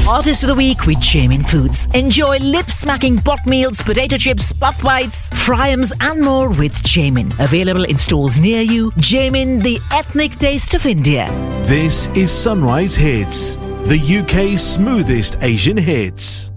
Artist of the Week with Jamin Foods. Enjoy lip-smacking pot meals, potato chips, puff bites, fryums and more with Jamin. Available in stores near you. Jamin, the ethnic taste of India. This is Sunrise Hits, the UK's smoothest Asian hits.